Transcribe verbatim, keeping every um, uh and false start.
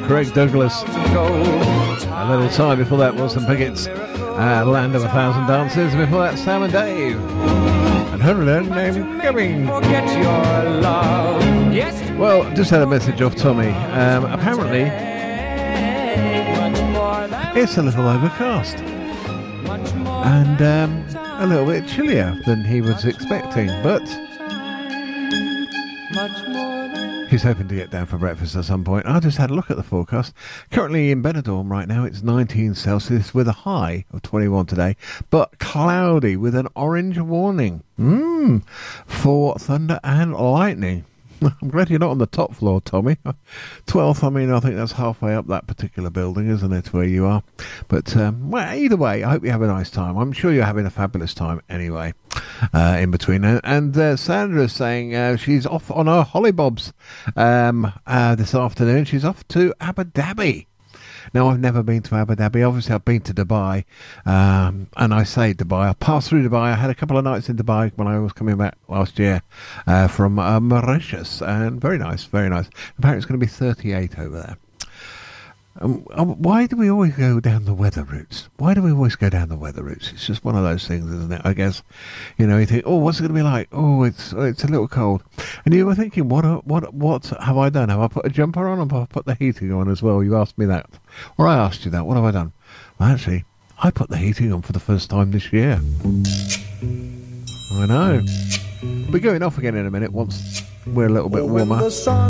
Craig Douglas. A little time before that, Wilson Pickett's uh, Land of a Thousand Dances. Before that, Sam and Dave. And her name coming. Well, just had a message off Tommy. Um, apparently, it's a little overcast. And um, a little bit chillier than he was expecting. But he's hoping to get down for breakfast at some point. I just had a look at the forecast. Currently in Benidorm right now, it's nineteen Celsius with a high of twenty-one today, but cloudy with an orange warning mm, for thunder and lightning. I'm glad you're not on the top floor, Tommy. twelfth, I mean, I think that's halfway up that particular building, isn't it, where you are? But, um, well, either way, I hope you have a nice time. I'm sure you're having a fabulous time anyway, uh, in between. And uh, Sandra's saying uh, she's off on her hollybobs um, uh, this afternoon. She's off to Abu Dhabi. Now, I've never been to Abu Dhabi. Obviously, I've been to Dubai. Um, and I say Dubai. I passed through Dubai. I had a couple of nights in Dubai when I was coming back last year uh, from uh, Mauritius. And very nice, very nice. Apparently, it's going to be thirty-eight over there. Um, um, why do we always go down the weather routes? Why do we always go down the weather routes? It's just one of those things, isn't it? I guess, you know, you think, oh, what's it going to be like? Oh, it's it's a little cold. And you were thinking, what what what have I done? Have I put a jumper on, or have I put the heating on as well? You asked me that. Or I asked you that. What have I done? Well, actually, I put the heating on for the first time this year. I know. We're going off again in a minute once we're a little bit warmer.